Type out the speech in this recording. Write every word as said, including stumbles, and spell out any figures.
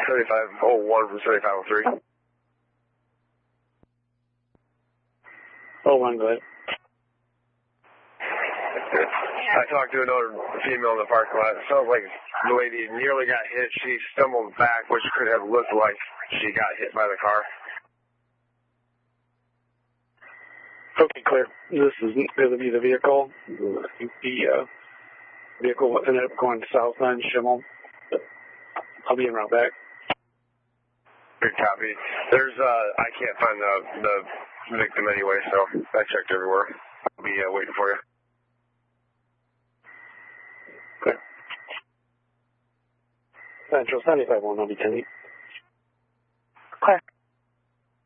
seventy-five oh one from seventy-five oh three. Oh, one, go ahead. I talked to another female in the parking lot. It sounds like the lady nearly got hit. She stumbled back, which could have looked like she got hit by the car. Okay, clear. This is going to be the vehicle. I think the uh, vehicle ended up going south on Schimmel. I'll be en route back. Good copy. There's, uh, I can't find the, the victim anyway, so I checked everywhere. I'll be uh, waiting for you. Okay. Central seventy-five one, I'll be ten. Clear.